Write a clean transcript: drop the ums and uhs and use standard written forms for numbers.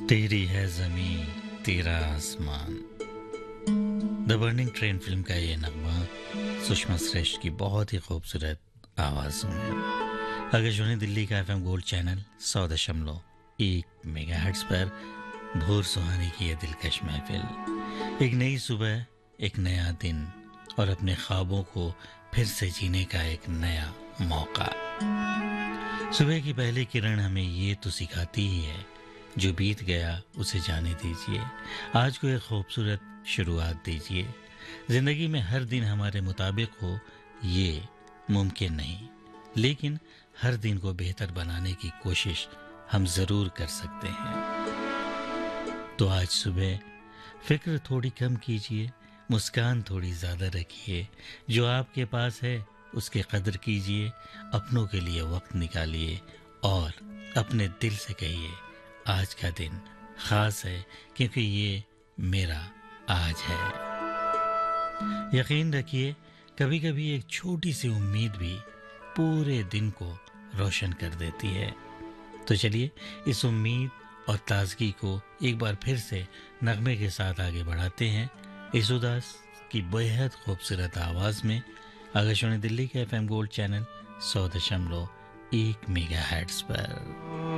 तेरी है ज़मीं तेरा आसमान। द बर्निंग ट्रेन फिल्म का ये नगमा सुषमा श्रेष्ठ की बहुत ही खूबसूरत आवाज़ों में आकाशवाणी दिल्ली का एफएम गोल्ड चैनल 100.1 मेगाहर्ट्ज़ पर भोर सुहानी की ये दिलकश महफिल। एक नई सुबह, एक नया दिन और अपने ख्वाबों को फिर से जीने का एक नया मौका। सुबह की पहली किरण हमें ये तो सिखाती ही है, जो बीत गया उसे जाने दीजिए, आज को एक खूबसूरत शुरुआत दीजिए। जिंदगी में हर दिन हमारे मुताबिक हो ये मुमकिन नहीं, लेकिन हर दिन को बेहतर बनाने की कोशिश हम ज़रूर कर सकते हैं। तो आज सुबह फिक्र थोड़ी कम कीजिए, मुस्कान थोड़ी ज़्यादा रखिए, जो आपके पास है उसकी कदर कीजिए, अपनों के लिए वक्त निकालिए और अपने दिल से कहिए आज का दिन ख़ास है क्योंकि ये मेरा आज है। यकीन रखिए, कभी कभी एक छोटी सी उम्मीद भी पूरे दिन को रोशन कर देती है। तो चलिए इस उम्मीद और ताजगी को एक बार फिर से नगमे के साथ आगे बढ़ाते हैं, इस उदास की बेहद खूबसूरत आवाज़ में आकाशवाणी दिल्ली के एफएम गोल्ड चैनल 100.1 मेगाहर्ट्ज़ पर।